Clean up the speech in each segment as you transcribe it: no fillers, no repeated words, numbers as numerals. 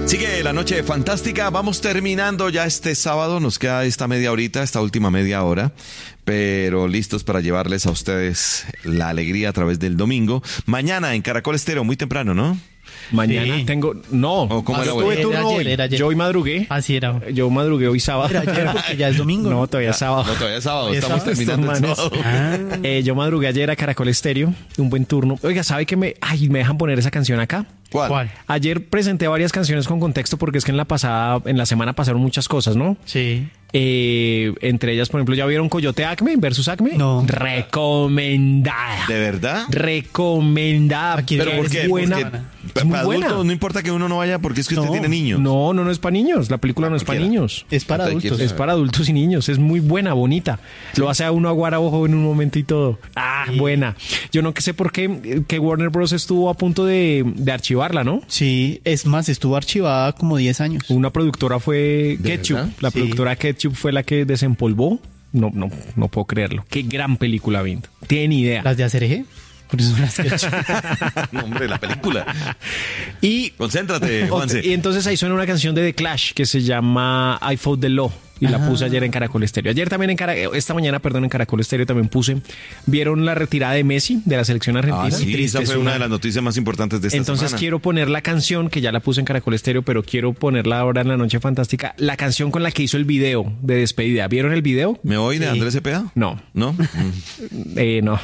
Sigue la noche fantástica, vamos terminando ya este sábado, nos queda esta media horita, esta última media hora, pero listos para llevarles a ustedes la alegría a través del domingo. Mañana en Caracol Estéreo, muy temprano, ¿no? Mañana Sí. tengo... No, ¿Cómo era hoy? tuve turno hoy. Era ayer. Yo hoy madrugué. Así era. Yo madrugué hoy sábado. Era ayer porque ya es domingo. No, todavía es sábado. No, todavía es sábado, Todavía es estamos sábado, terminando el estos sábado. Yo madrugué ayer a Caracol Estéreo, un buen turno. Oiga, ¿sabe que me dejan poner esa canción acá? ¿Cuál? Ayer presenté varias canciones con contexto porque es que en la semana pasaron muchas cosas, ¿no? Sí. Entre ellas, por ejemplo, ¿ya vieron Coyote Acme versus Acme? No. Recomendada. ¿De verdad? Recomendada. Aquí ¿Pero por es qué? buena. Porque Es muy para buena. adultos no importa que uno no vaya porque es que usted No. tiene niños. No es para niños. La película no es para cualquiera. niños. Es para Entonces, adultos. Es para adultos y niños. Es muy buena, bonita. Lo hace a uno aguar a ojo en un momento y todo. Buena. Yo no sé por qué que Warner Bros. Estuvo a punto de archivarla, ¿no? Sí, es más, estuvo archivada como 10 años. Una productora fue ¿De Ketchup. verdad? La Sí. productora Ketchup fue la que desempolvó. No puedo creerlo. Qué gran película, Vinto. Tienen idea. Las de ACRG. Por eso son las que No, hombre, la película. Y Concéntrate, Juanse. y entonces ahí suena una canción de The Clash que se llama I Fought the Law y la puse ayer en Caracol Estéreo. Ayer también esta mañana, en Caracol Estéreo también puse. ¿Vieron la retirada de Messi de la selección argentina? Ah, sí, esa fue una de las noticias más importantes de esta Entonces semana. quiero poner la canción que ya la puse en Caracol Estéreo, pero quiero ponerla ahora en la noche fantástica, la canción con la que hizo el video de despedida. ¿Vieron el video? ¿Me oí de Sí. Andrés Cepeda? No. ¿No? No.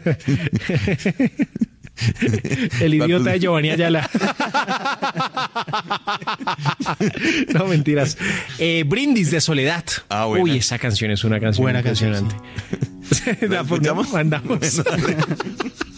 El idiota de Giovanni Ayala. No, mentiras. Brindis de Soledad. Ah, buena. Uy, esa canción es una canción Buena canción, impresionante. ¿La escuchamos? Mandamos. Bueno, dale.